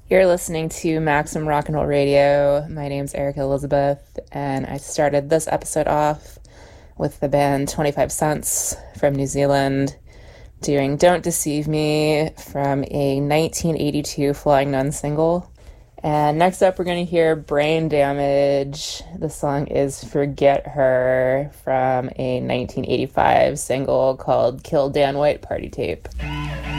You're listening to Maximum Rock and Roll Radio. My name's Erica Elizabeth, and I started this episode off with the band 25 Cents from New Zealand doing Don't Deceive Me from a 1982 Flying Nun single. And next up, we're going to hear Brain Damage. The song is Forget Her from a 1985 single called Kill Dan White Party Tape.